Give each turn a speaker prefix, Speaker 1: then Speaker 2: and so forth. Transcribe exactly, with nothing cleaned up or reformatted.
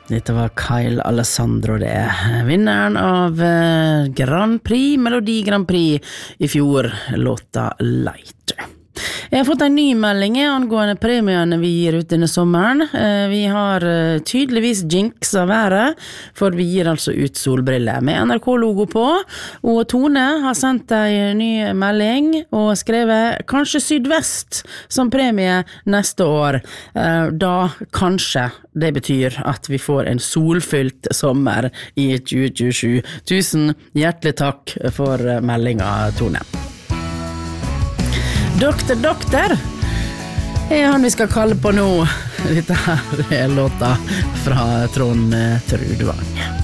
Speaker 1: Dette var Kyle Alessandro det, vinneren av eh, Grand Prix, Melodi Grand Prix i fjor, låta Light. Jeg har fått en ny melding angående premiene vi gir ut denne sommeren. Eh, vi har eh, tydeligvis jinx av været, for vi gir altså ut solbriller med N R K-logo på, og Tone har sendt en ny melding og skrevet kanskje Sydvest som premie neste år. Eh, da kanskje det betyr at vi får en solfylt sommer i tjue tjuesju. Tusen hjertelig takk for meldinga, Tone. Doktor, doktor, er han vi skal kalle på nå. Dette her er låta fra Trond Trudvang.